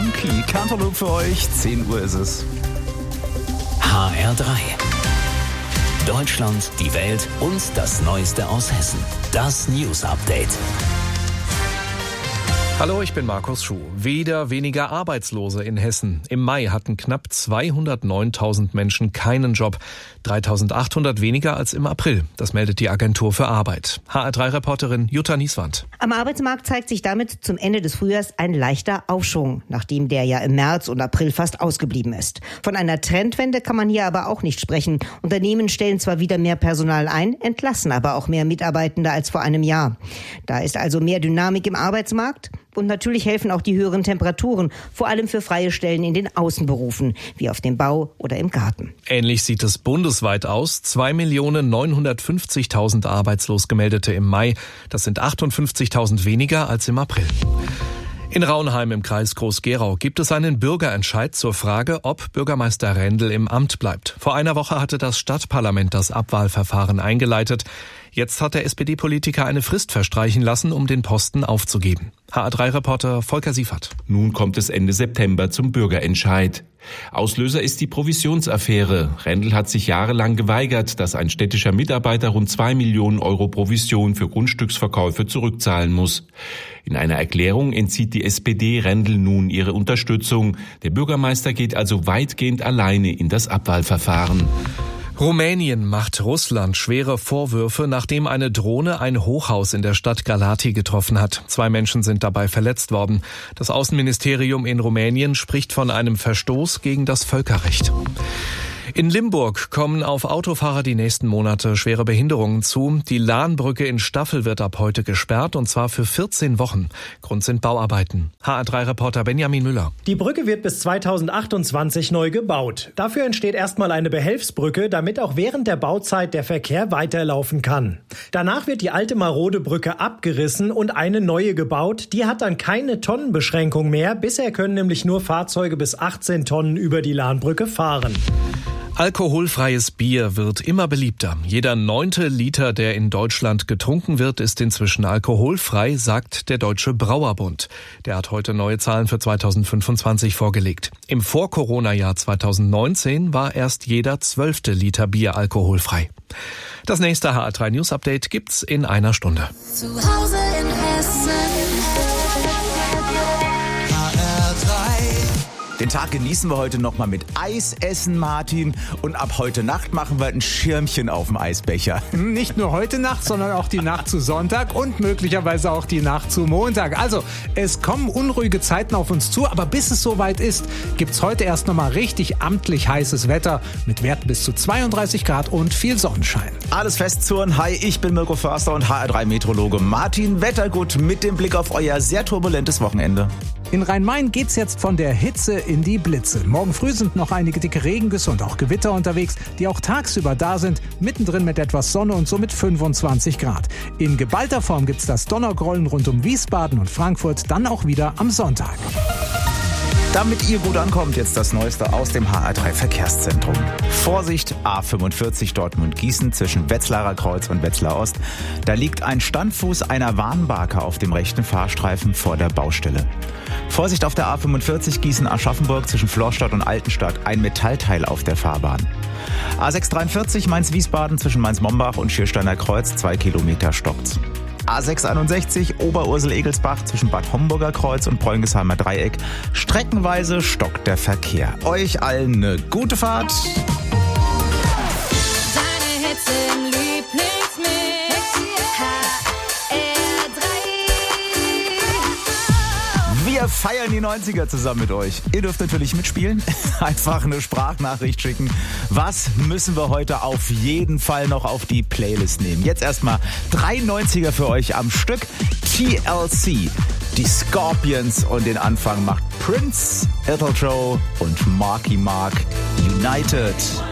Funky Cantaloupe für euch. 10 Uhr ist es. HR3. Deutschland, die Welt und das Neueste aus Hessen. Das News Update. Hallo, ich bin Markus Schuh. Wieder weniger Arbeitslose in Hessen. Im Mai hatten knapp 209.000 Menschen keinen Job. 3.800 weniger als im April. Das meldet die Agentur für Arbeit. HR3-Reporterin Jutta Nieswand. Am Arbeitsmarkt zeigt sich damit zum Ende des Frühjahrs ein leichter Aufschwung, nachdem der ja im März und April fast ausgeblieben ist. Von einer Trendwende kann man hier aber auch nicht sprechen. Unternehmen stellen zwar wieder mehr Personal ein, entlassen aber auch mehr Mitarbeitende als vor einem Jahr. Da ist also mehr Dynamik im Arbeitsmarkt. Und natürlich helfen auch die höheren Temperaturen, vor allem für freie Stellen in den Außenberufen, wie auf dem Bau oder im Garten. Ähnlich sieht es bundesweit aus. 2.950.000 arbeitslos Gemeldete im Mai. Das sind 58.000 weniger als im April. In Raunheim im Kreis Groß-Gerau gibt es einen Bürgerentscheid zur Frage, ob Bürgermeister Rendel im Amt bleibt. Vor einer Woche hatte das Stadtparlament das Abwahlverfahren eingeleitet. Jetzt hat der SPD-Politiker eine Frist verstreichen lassen, um den Posten aufzugeben. HR3-Reporter Volker Siefert. Nun kommt es Ende September zum Bürgerentscheid. Auslöser ist die Provisionsaffäre. Rendel hat sich jahrelang geweigert, dass ein städtischer Mitarbeiter rund 2 Millionen Euro Provision für Grundstücksverkäufe zurückzahlen muss. In einer Erklärung entzieht die SPD Rendel nun ihre Unterstützung. Der Bürgermeister geht also weitgehend alleine in das Abwahlverfahren. Rumänien macht Russland schwere Vorwürfe, nachdem eine Drohne ein Hochhaus in der Stadt Galati getroffen hat. 2 Menschen sind dabei verletzt worden. Das Außenministerium in Rumänien spricht von einem Verstoß gegen das Völkerrecht. In Limburg kommen auf Autofahrer die nächsten Monate schwere Behinderungen zu. Die Lahnbrücke in Staffel wird ab heute gesperrt, und zwar für 14 Wochen. Grund sind Bauarbeiten. HR3-Reporter Benjamin Müller. Die Brücke wird bis 2028 neu gebaut. Dafür entsteht erstmal eine Behelfsbrücke, damit auch während der Bauzeit der Verkehr weiterlaufen kann. Danach wird die alte marode Brücke abgerissen und eine neue gebaut. Die hat dann keine Tonnenbeschränkung mehr. Bisher können nämlich nur Fahrzeuge bis 18 Tonnen über die Lahnbrücke fahren. Alkoholfreies Bier wird immer beliebter. Jeder 9. Liter, der in Deutschland getrunken wird, ist inzwischen alkoholfrei, sagt der Deutsche Brauerbund. Der hat heute neue Zahlen für 2025 vorgelegt. Im Vor-Corona-Jahr 2019 war erst jeder 12. Liter Bier alkoholfrei. Das nächste HR3 News Update gibt's in einer Stunde. Zu Hause in Hessen. Den Tag genießen wir heute nochmal mit Eisessen, Martin. Und ab heute Nacht machen wir ein Schirmchen auf dem Eisbecher. Nicht nur heute Nacht, sondern auch die Nacht zu Sonntag und möglicherweise auch die Nacht zu Montag. Also, es kommen unruhige Zeiten auf uns zu, aber bis es soweit ist, gibt's heute erst nochmal richtig amtlich heißes Wetter mit Werten bis zu 32 Grad und viel Sonnenschein. Alles festzurren. Hi, ich bin Mirko Förster und HR3-Meteorologe Martin Wettergut mit dem Blick auf euer sehr turbulentes Wochenende. In Rhein-Main geht's jetzt von der Hitze in die Blitze. Morgen früh sind noch einige dicke Regengüsse und auch Gewitter unterwegs, die auch tagsüber da sind, mittendrin mit etwas Sonne und so mit 25 Grad. In geballter Form gibt's das Donnergrollen rund um Wiesbaden und Frankfurt dann auch wieder am Sonntag. Damit ihr gut ankommt, jetzt das Neueste aus dem HR3 Verkehrszentrum. Vorsicht, A45 Dortmund-Gießen zwischen Wetzlarer Kreuz und Wetzlar Ost. Da liegt ein Standfuß einer Warnbarke auf dem rechten Fahrstreifen vor der Baustelle. Vorsicht auf der A45 Gießen-Aschaffenburg zwischen Florstadt und Altenstadt. Ein Metallteil auf der Fahrbahn. A643 Mainz-Wiesbaden zwischen Mainz-Mombach und Schiersteiner Kreuz. 2 Kilometer stockt's. A661 Oberursel-Egelsbach zwischen Bad Homburger Kreuz und Preungesheimer Dreieck. Streckenweise stockt der Verkehr. Euch allen eine gute Fahrt. Deine Hitze im Lieblingsmix. HR3. Wir feiern die 90er zusammen mit euch. Ihr dürft natürlich mitspielen. Einfach eine Sprachnachricht schicken. Was müssen wir heute auf jeden Fall noch auf die Playlist nehmen? Jetzt erstmal 3 90er für euch am Stück. TLC, die Scorpions und den Anfang macht Prince, Ethel Joe und Marky Mark. United.